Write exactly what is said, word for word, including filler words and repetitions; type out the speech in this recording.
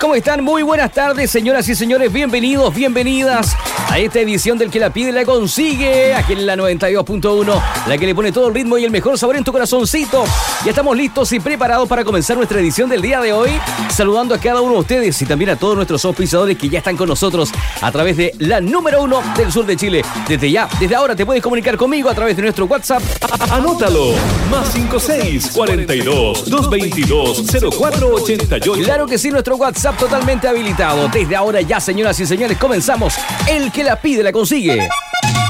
¿Cómo están? Muy buenas tardes, señoras y señores. Bienvenidos, bienvenidas a esta edición del Que la Pide la Consigue, aquí en la noventa y dos punto uno, la que le pone todo el ritmo y el mejor sabor en tu corazoncito. Ya estamos listos y preparados para comenzar nuestra edición del día de hoy, saludando a cada uno de ustedes y también a todos nuestros auspiciadores que ya están con nosotros a través de la número uno del sur de Chile. Desde ya, desde ahora te puedes comunicar conmigo a través de nuestro WhatsApp. Anótalo, más cinco seis, cuarenta y dos, doscientos veintidós, cero cuatro ochenta y ocho. Claro que sí, nuestro WhatsApp totalmente habilitado. Desde ahora ya, señoras y señores, comenzamos. El Que la Pide la Consigue.